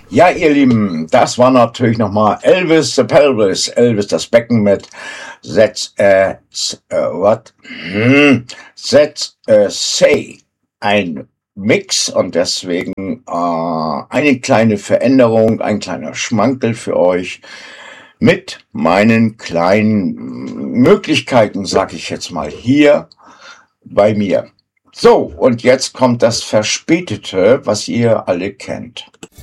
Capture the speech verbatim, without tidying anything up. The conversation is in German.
Ja, ihr Lieben, das war natürlich nochmal Elvis the Pelvis, Elvis das Becken mit That's, äh, äh, what? Hm, That's, äh, Say. Ein Mix und deswegen äh, eine kleine Veränderung, ein kleiner Schmankel für euch mit meinen kleinen Möglichkeiten, sag ich jetzt mal, hier bei mir. So, und jetzt kommt das Verspätete, was ihr alle kennt.